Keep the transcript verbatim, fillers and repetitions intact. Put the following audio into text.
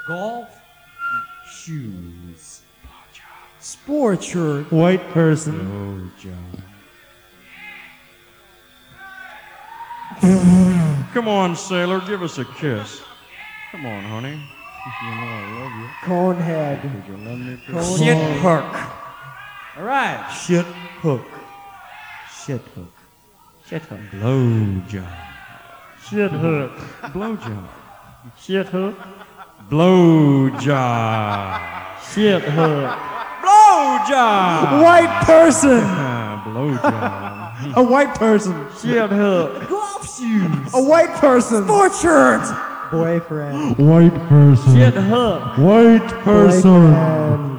Golf shoes. Sport shirt. White person. Blowjob. Come on, sailor, give us a kiss. Come on, honey. You know I love you. Conehead. Would you love me? Cone Shit head. hook. All right. Shit hook. Shit hook. Shit hook. Blowjob. Shit hook. Blowjob. Shit hook. Blowjob. Shit hook. Blowjob. White person. Blowjob. A white person. Shit hook. Golf shoes. A white person. Sport shirt. Boyfriend. White person. Shit hook. White person. Boyfriend.